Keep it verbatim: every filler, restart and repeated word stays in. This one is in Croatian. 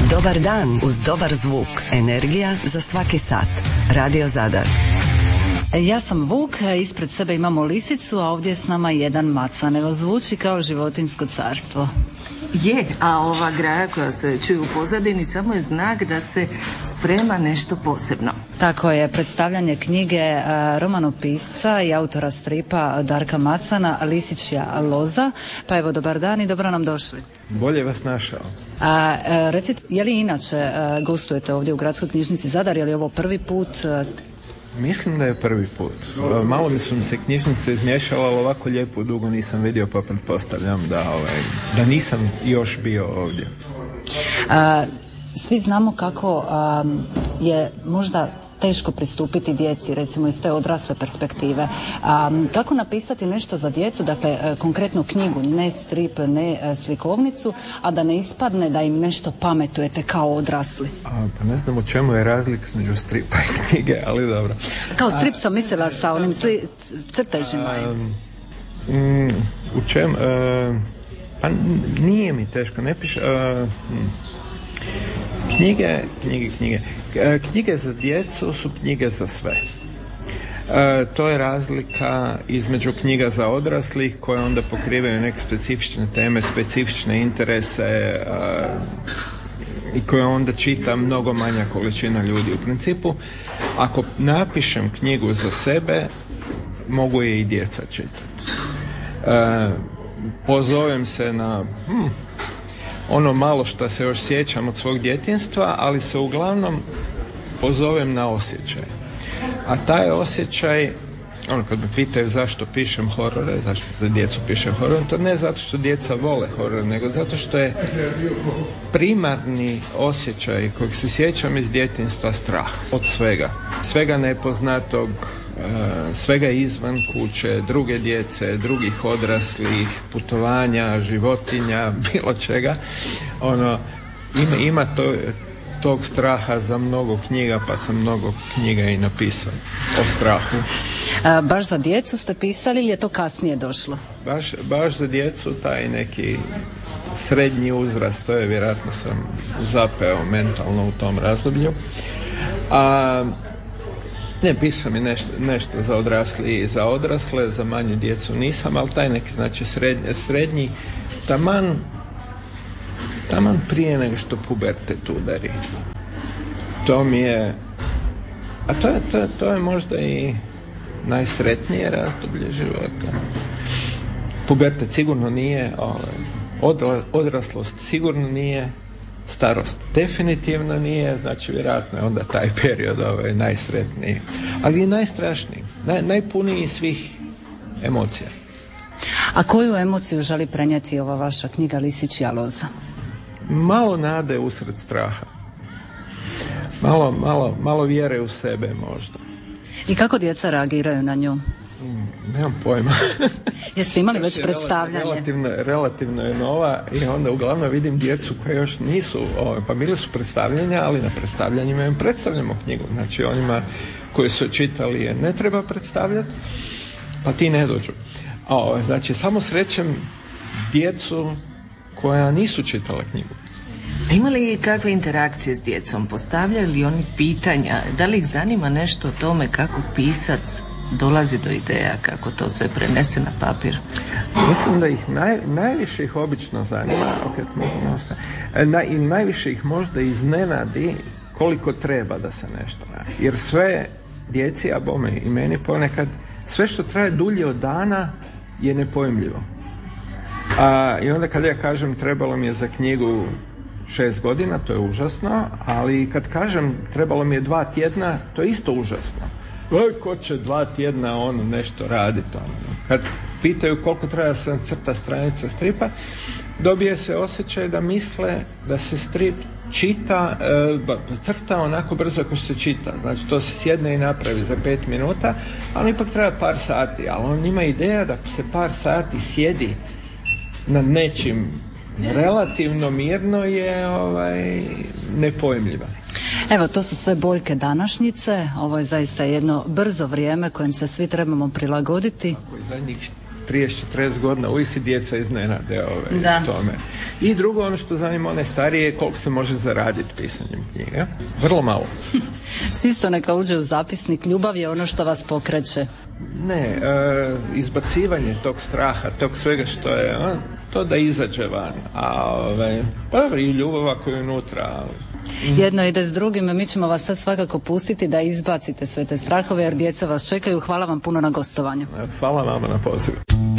Dobar dan uz dobar zvuk. Energija za svaki sat. Radio Zadar. Ja sam Vuk, ispred sebe imamo lisicu, a ovdje je s nama jedan macan. Evo, zvuči kao životinjsko carstvo. Je, a ova graja koja se čuje u pozadini samo je znak da se sprema nešto posebno. Tako je, predstavljanje knjige romanopisca i autora stripa Darka Macana, Lisičja loza. Pa evo, dobar dan i dobro nam došli. Bolje vas našao. A, recite, je li inače a, gostujete ovdje u Gradskoj knjižnici Zadar, je li ovo prvi put? A... Mislim da je prvi put. Malo mi su mi se knjižnice izmiješala, ali ovako lijepo dugo nisam vidio, pa pretpostavljam da, ovaj, da nisam još bio ovdje. A, svi znamo kako a, je možda teško pristupiti djeci, recimo iz te odrasle perspektive. A, kako napisati nešto za djecu, dakle konkretnu knjigu, ne strip, ne slikovnicu, a da ne ispadne da im nešto pametujete kao odrasli? A, pa ne znam u čemu je razlika između stripa i knjige, ali dobro. Kao strip sam mislila sa onim sli, crtežima. Mm, u čem? A, pa nije mi teško, ne piše... A, hm. Knjige, knjige, knjige. Knjige za djecu su knjige za sve. E, to je razlika između knjiga za odraslih koje onda pokrivaju neke specifične teme, specifične interese e, i koje onda čita mnogo manja količina ljudi. U principu, ako napišem knjigu za sebe, mogu je i djeca čitati. E, pozovem se na... Hm, ono malo što se još sjećam od svog djetinjstva, ali se uglavnom pozovem na osjećaj. A taj osjećaj, ono kad me pitaju zašto pišem horore, zašto za djecu pišem horor, to ne zato što djeca vole horor, nego zato što je primarni osjećaj kojeg se sjećam iz djetinjstva strah od svega. Svega nepoznatog, svega izvan kuće, druge djece, drugih odraslih, putovanja, životinja, bilo čega. Ono, ima, ima to, tog straha za mnogo knjiga, pa sam mnogo knjiga i napisao o strahu. A, baš za djecu ste pisali ili je to kasnije došlo? Baš, baš za djecu taj neki srednji uzrast, to je vjerojatno sam zapeo mentalno u tom razdoblju. A ne, pisao mi nešto, nešto za odrasli i za odrasle, za manju djecu nisam, ali taj neki, znači srednji, srednji taman, taman prije nego što pubertet udari. To mi je, a to je, to, to je možda i najsretnije razdoblje života. Pubertet sigurno nije, odla, odraslost sigurno nije, starost definitivno nije, znači vjerojatno je onda taj period ovaj, najsretniji, ali i najstrašniji, naj, najpuniji svih emocija. A koju emociju želi prenijeti ova vaša knjiga Lisičja loza? Malo nade usred straha. Malo, malo, malo vjere u sebe možda. I kako djeca reagiraju na nju? Nemam pojma. Jeste imali već predstavljanje? Relativno, relativno je nova i onda uglavnom vidim djecu koje još nisu, o, pa bili su predstavljanja, ali na predstavljanjima im predstavljamo knjigu. Znači onima koji su čitali je ne treba predstavljati, pa ti ne dođu. O, znači samo srećem djecu koja nisu čitala knjigu. Ima li kakve interakcije s djecom? Postavljaju li oni pitanja? Da li ih zanima nešto o tome kako pisac dolazi do ideja, kako to sve prenese na papir? Mislim da ih naj, najviše ih obično zanima, okay, na, i najviše ih možda iznenadi koliko treba da se nešto radi. Jer sve djeci, a bome i meni ponekad, sve što traje dulje od dana je nepojmljivo. A, I onda kad ja kažem trebalo mi je za knjigu šest godina, to je užasno, ali kad kažem trebalo mi je dva tjedna, to je isto užasno. Oj, ko će dva tjedna ono nešto raditi? Ono. Kad pitaju koliko treba da se crta stranica stripa, dobije se osjećaj da misle da se strip čita, e, crta onako brzo kao što se čita. Znači to se sjedne i napravi za pet minuta, ali ipak treba par sati. Ali on ima ideja da se par sati sjedi nad nečim relativno mirno je ovaj, nepojmljiva. Evo, to su sve boljke današnjice. Ovo je zaista jedno brzo vrijeme kojem se svi trebamo prilagoditi. Tako, zadnjih trideset četrdeset godina uvijek se djeca iznenade ove, da. tome. I drugo, ono što zanima one starije, koliko se može zaraditi pisanjem knjiga. Vrlo malo. Čisto neka uđe u zapisnik, ljubav je ono što vas pokreće. Ne, e, izbacivanje tog straha, tog svega što je, a, to da izađe van. A ove, pa i ljubav ako je unutra. Jedno ide s drugim, mi ćemo vas sad svakako pustiti da izbacite sve te strahove jer djeca vas čekaju. Hvala vam puno na gostovanju. Hvala vama na pozivu.